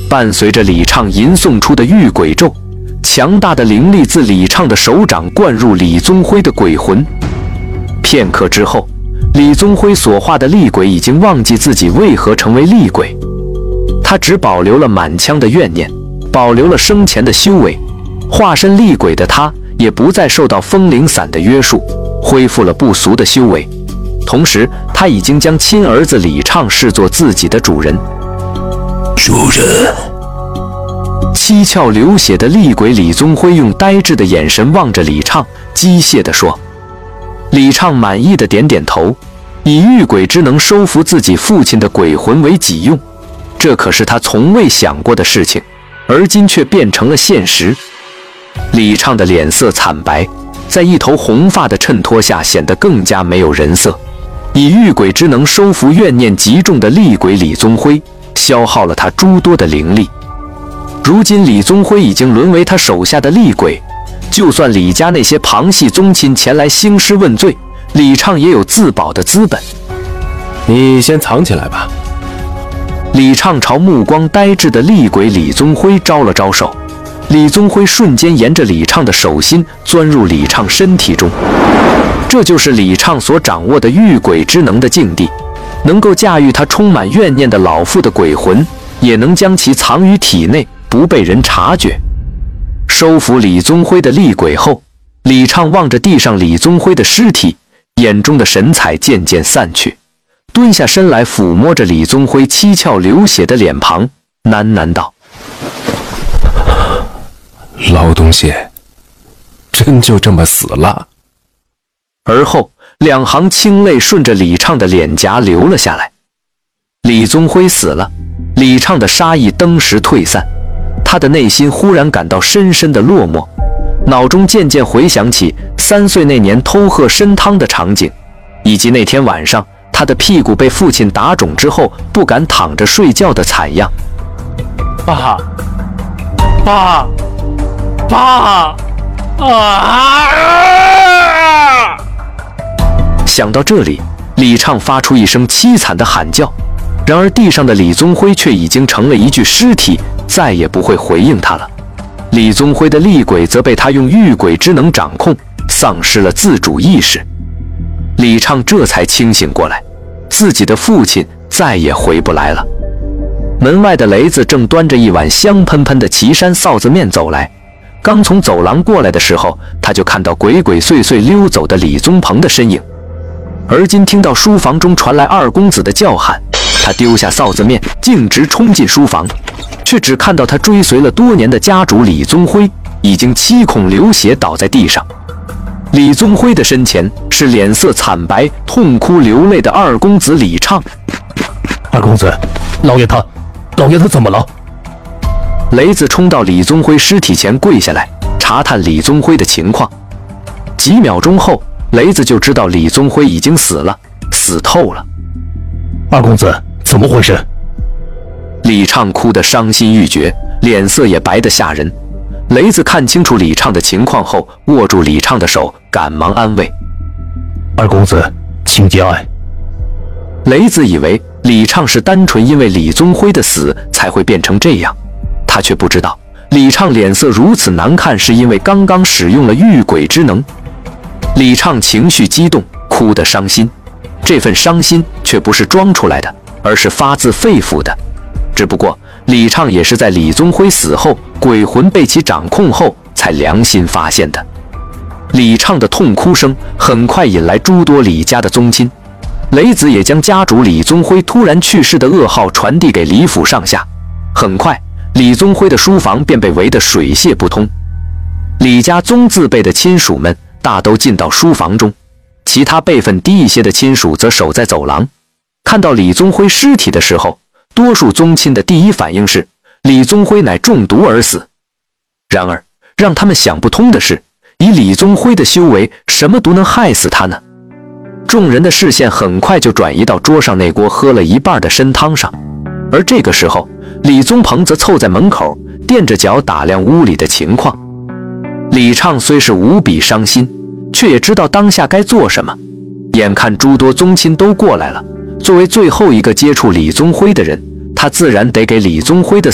伴随着李畅吟诵出的御鬼咒，强大的灵力自李畅的手掌灌入李宗辉的鬼魂。片刻之后，李宗辉所化的厉鬼已经忘记自己为何成为厉鬼，他只保留了满腔的怨念，保留了生前的修为。化身厉鬼的他，也不再受到风灵伞的约束，恢复了不俗的修为。同时，他已经将亲儿子李畅视作自己的主人。 主人。 七窍流血的厉鬼李宗辉用呆滞的眼神望着李畅，机械地说。李畅满意的点点头，以御鬼之能收服自己父亲的鬼魂为己用，这可是他从未想过的事情，而今却变成了现实。李畅的脸色惨白，在一头红发的衬托下显得更加没有人色。以御鬼之能收服怨念极重的厉鬼李宗辉，消耗了他诸多的灵力。如今李宗辉已经沦为他手下的厉鬼，就算李家那些旁系宗亲前来兴师问罪，李畅也有自保的资本。 你先藏起来吧。 李畅朝目光呆滞的厉鬼李宗辉招了招手，李宗辉瞬间沿着李畅的手心钻入李畅身体中。这就是李畅所掌握的御鬼之能的境地，能够驾驭他充满怨念的老父的鬼魂，也能将其藏于体内，不被人察觉。收服李宗辉的厉鬼后，李畅望着地上李宗辉的尸体，眼中的神采渐渐散去，蹲下身来抚摸着李宗辉七窍流血的脸庞，喃喃道： 老东西，真就这么死了？ 而后两行清泪顺着李畅的脸颊流了下来。李宗辉死了，李畅的杀意登时退散，他的内心忽然感到深深的落寞，脑中渐渐回想起3岁那年偷喝参汤的场景，以及那天晚上他的屁股被父亲打肿之后不敢躺着睡觉的惨样。 爸，爸，爸！ 想到这里，李畅发出一声凄惨的喊叫，然而地上的李宗辉却已经成了一具尸体，再也不会回应他了。李宗辉的厉鬼则被他用御鬼之能掌控，丧失了自主意识。李畅这才清醒过来，自己的父亲再也回不来了。门外的雷子正端着一碗香喷喷的岐山臊子面走来，刚从走廊过来的时候，他就看到鬼鬼祟祟溜走的李宗鹏的身影。而今听到书房中传来二公子的叫喊，他丢下臊子面，径直冲进书房，却只看到他追随了多年的家主李宗辉已经七孔流血倒在地上。李宗辉的身前是脸色惨白、痛哭流泪的二公子李畅。 二公子，老爷他怎么了？ 雷子冲到李宗辉尸体前跪下来，查探李宗辉的情况。几秒钟后，雷子就知道李宗辉已经死了，死透了。 二公子，怎么回事？ 李畅哭得伤心欲绝，脸色也白得吓人。雷子看清楚李畅的情况后，握住李畅的手，赶忙安慰： 二公子，请节哀。 雷子以为李畅是单纯因为李宗辉的死才会变成这样，他却不知道李畅脸色如此难看是因为刚刚使用了御鬼之能。李畅情绪激动，哭得伤心，这份伤心却不是装出来的，而是发自肺腑的。只不过李畅也是在李宗辉死后，鬼魂被其掌控后才良心发现的。李畅的痛哭声很快引来诸多李家的宗亲，雷子也将家主李宗辉突然去世的噩耗传递给李府上下。很快，李宗辉的书房便被围得水泄不通。李家宗字辈的亲属们大都进到书房中，其他辈分低一些的亲属则守在走廊。看到李宗辉尸体的时候，多数宗亲的第一反应是李宗辉乃中毒而死。然而让他们想不通的是，以李宗辉的修为，什么毒能害死他呢？众人的视线很快就转移到桌上那锅喝了一半的参汤上，而这个时候，李宗鹏则凑在门口，垫着脚打量屋里的情况。李畅虽是无比伤心，却也知道当下该做什么。眼看诸多宗亲都过来了，作为最后一个接触李宗辉的人，他自然得给李宗辉的